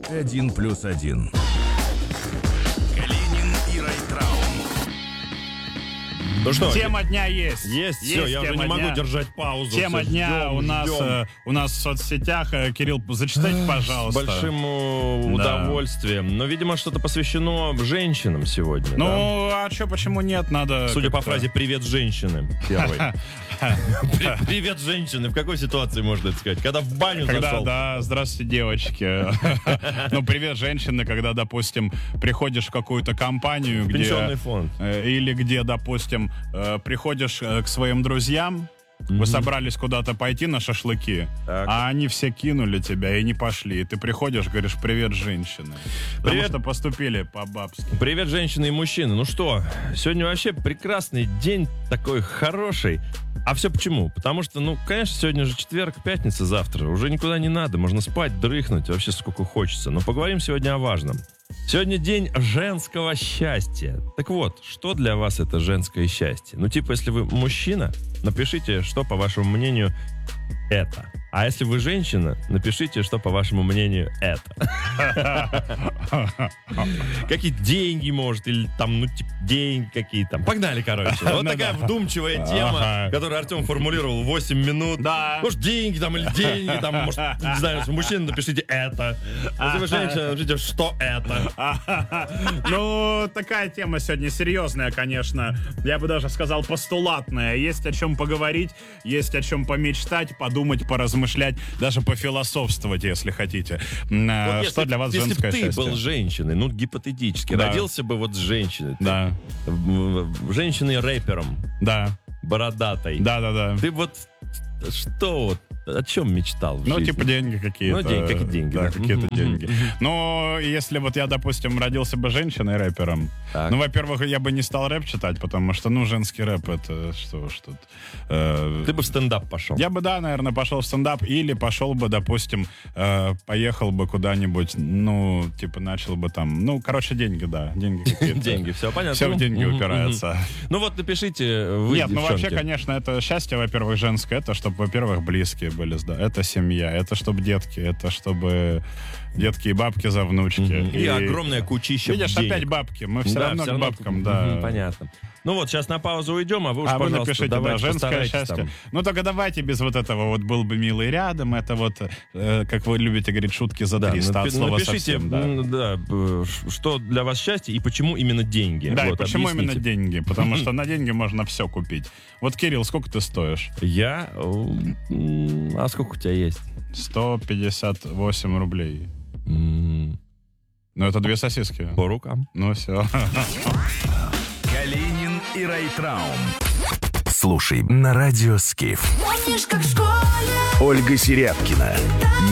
1+1. Калинин и Райтрау. Ну что, Тема дня есть. есть все, я уже не могу держать паузу. Тема Всё, дня ждем. у нас в соцсетях. Кирилл, зачитайте, пожалуйста. С большим удовольствием. Но, видимо, что-то посвящено женщинам сегодня. Ну, а что, почему нет? Надо... Судя по как-то- фразе «Привет, женщины». Первый. Привет, женщины. В какой ситуации можно это сказать? Когда в баню Когда, зашел? да, здравствуйте, девочки. Ну, привет, женщины, когда, допустим, приходишь в какую-то компанию, где... Пенсионный фонд. Или где, допустим, приходишь к своим друзьям, вы собрались куда-то пойти на шашлыки, Так. а они все кинули тебя и не пошли. И ты приходишь, говоришь, привет, женщины. Потому Привет. что поступили по-бабски. Привет, женщины и мужчины. Ну что, сегодня вообще прекрасный день, такой хороший. А все почему? Потому что, ну, конечно, сегодня же четверг, пятница, завтра. Уже никуда не надо, можно спать, дрыхнуть, вообще сколько хочется. Но поговорим сегодня о важном. Сегодня день женского счастья. Так вот, что для вас это женское счастье? Ну, типа, если вы мужчина, напишите, что, по вашему мнению, это. А если вы женщина, напишите, что, по вашему мнению, это. Какие деньги, может, или там, ну, типа, деньги какие-то. Погнали, короче. Вот такая вдумчивая тема, которую Артем формулировал 8 минут. Да. Может, деньги там, или деньги там, может, не знаю, если мужчина, напишите это. Если вы женщина, напишите, что это. Ну, такая тема сегодня серьезная, конечно. Я бы даже сказал, постулатная. Есть о чем поговорить, есть о чем помечтать, подумать, поразмышлять, даже пофилософствовать, если хотите. Вот Что для вас женское Если бы ты счастье? был женщиной, ну, гипотетически, Да. родился бы вот с женщиной. Да, Женщиной-рэпером, да, бородатой. да. Ты вот что вот, о чем мечтал в Ну, жизни? типа деньги какие-то. Ну, какие деньги, Да, да. какие-то Мгм, деньги. мгм. Но если вот я, допустим, родился бы женщиной-рэпером, Так. ну, во-первых, я бы не стал рэп читать, потому что, ну, женский рэп, это что уж тут. Ты бы в стендап пошел. Я бы, да, наверное, пошел в стендап или пошел бы, допустим, поехал бы куда-нибудь, ну, типа, начал бы там, ну, короче, деньги, да, деньги какие-то. Деньги, все понятно. Все в деньги Мгм, упирается. мгм. Ну вот напишите вы, Нет, ну вообще, девчонки. конечно, это счастье, во-первых, женское, это чтобы, во-первых, близкие были, да, это семья, это чтобы детки, это чтобы детки и бабки за внучки. Мгм. И огромная кучища Видишь, денег. опять бабки, мы все Да, равно всё к равно- бабкам, да. Мгм, понятно. Ну вот, сейчас на паузу уйдем, а вы уж, А вы пожалуйста, напишите, да, давайте женское постарайтесь счастье. там. Ну только давайте без вот этого вот был бы милый рядом, это вот, как вы любите говорить, шутки за Да, 300 от слова напишите, совсем, да. что для вас счастье и почему именно деньги. Да, и Вот, почему объясните. именно деньги? Потому что на деньги можно все купить. Вот, Кирилл, сколько ты стоишь? Я? А сколько у тебя есть? 158 рублей. М, Ну, это 2 сосиски. По рукам. Ну, все. Калинин и Райтрау. Слушай на радио Скиф. Помнишь, как в школе? Ольга Серябкина.